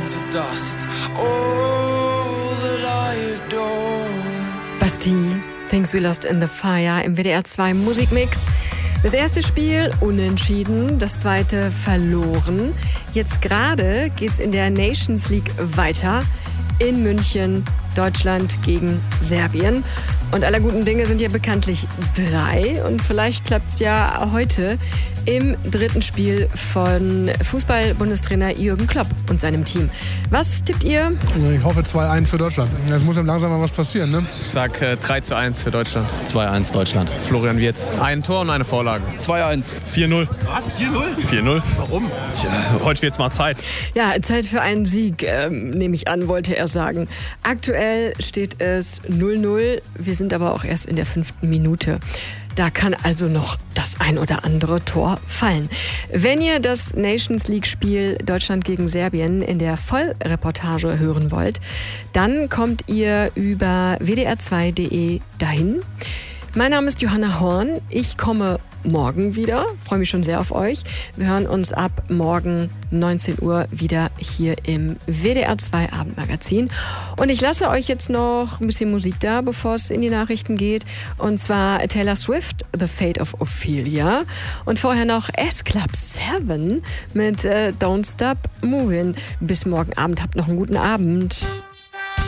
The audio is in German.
to dust. All that I adore. Bastille, Things We Lost in the Fire im WDR 2 Musikmix. Das erste Spiel unentschieden, das zweite verloren. Jetzt gerade geht's in der Nations League weiter in München, Deutschland gegen Serbien. Und aller guten Dinge sind ja bekanntlich 3. Und vielleicht klappt's ja heute im dritten Spiel von Fußball-Bundestrainer Jürgen Klopp und seinem Team. Was tippt ihr? Ich hoffe 2-1 für Deutschland. Es muss langsam mal was passieren, ne? Ich sag 3-1 für Deutschland. 2-1 Deutschland. Florian Wirtz. Ein Tor und eine Vorlage. 2-1. 4-0. Was? 4-0? 4-0. Warum? Heute wird's mal Zeit. Ja, Zeit für einen Sieg, nehme ich an, wollte er sagen. Aktuell steht es 0-0. Wir sind aber auch erst in der 5. Minute. Da kann also noch das ein oder andere Tor fallen. Wenn ihr das Nations League-Spiel Deutschland gegen Serbien in der Vollreportage hören wollt, dann kommt ihr über wdr2.de dahin. Mein Name ist Johanna Horn. Ich komme morgen wieder. Freue mich schon sehr auf euch. Wir hören uns ab morgen 19 Uhr wieder hier im WDR 2 Abendmagazin. Und ich lasse euch jetzt noch ein bisschen Musik da, bevor es in die Nachrichten geht. Und zwar Taylor Swift, The Fate of Ophelia. Und vorher noch S-Club 7 mit Don't Stop Moving. Bis morgen Abend. Habt noch einen guten Abend.